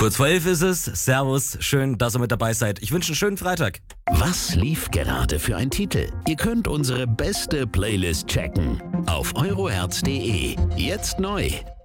Kurz vor 11 ist es. Servus, schön, dass ihr mit dabei seid. Ich wünsche einen schönen Freitag. Was lief gerade für ein Titel? Ihr könnt unsere beste Playlist checken auf euroherz.de. Jetzt neu.